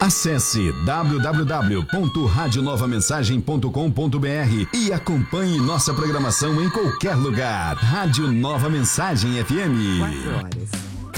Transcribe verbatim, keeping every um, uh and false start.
Acesse w w w ponto rádio nova mensagem ponto com ponto b r e acompanhe nossa programação em qualquer lugar. Rádio Nova Mensagem F M. quatro horas.